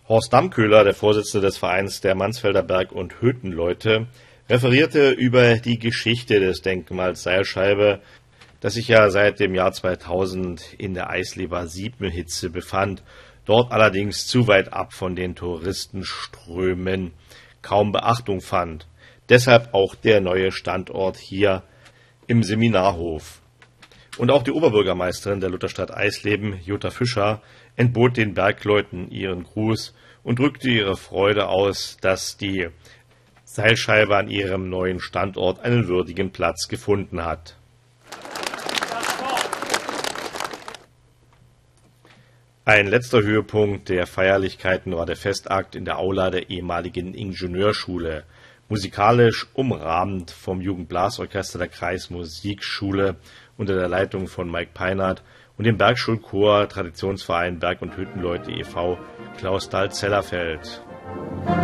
Horst Dammköhler, der Vorsitzende des Vereins der Mansfelder Berg- und Hüttenleute, referierte über die Geschichte des Denkmals Seilscheibe, das sich ja seit dem Jahr 2000 in der Eisleber Siebmühlhitze befand, dort allerdings zu weit ab von den Touristenströmen kaum Beachtung fand. Deshalb auch der neue Standort hier im Seminarhof. Und auch die Oberbürgermeisterin der Lutherstadt Eisleben, Jutta Fischer, entbot den Bergleuten ihren Gruß und drückte ihre Freude aus, dass die Seilscheibe an ihrem neuen Standort einen würdigen Platz gefunden hat. Ein letzter Höhepunkt der Feierlichkeiten war der Festakt in der Aula der ehemaligen Ingenieurschule, musikalisch umrahmt vom Jugendblasorchester der Kreismusikschule unter der Leitung von Mike Peinert und dem Bergschulchor Traditionsverein Berg- und Hüttenleute e.V. Clausthal-Zellerfeld.